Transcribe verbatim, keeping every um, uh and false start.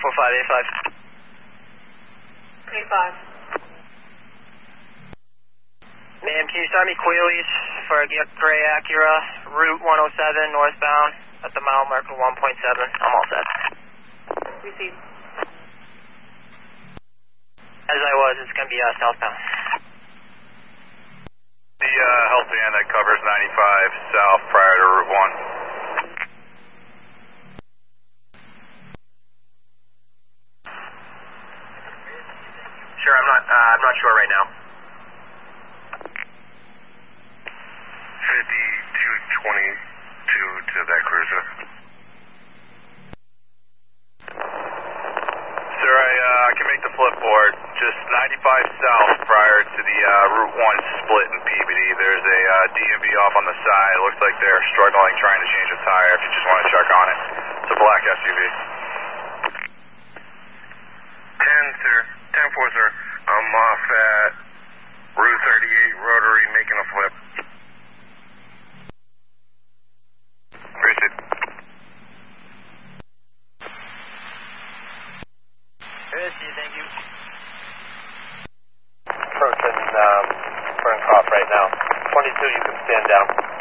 four five eight five. eight five. Ma'am, can you start me Coilies for a gray Acura, Route one oh seven northbound at the mile marker one point seven. I'm all set. Received. As I was, it's going to be uh, southbound. The uh, health van that covers ninety-five south prior to Route one. Sure, I'm not, uh, I'm not sure right now. fifty-two twenty-two to that cruiser. Sir, I, uh, I can make the flipboard. Just ninety-five south prior to the uh, Route one split in P B D. There's a uh, D M V off on the side. It looks like they're struggling trying to change a tire if you just want to check on it. It's a black S U V. ten, sir. ten four, sir. I'm off at Route thirty-eight Rotary making a flip. Appreciate it. Good, see you, thank you. Approaching um, Fern Cough right now. twenty-two, you can stand down.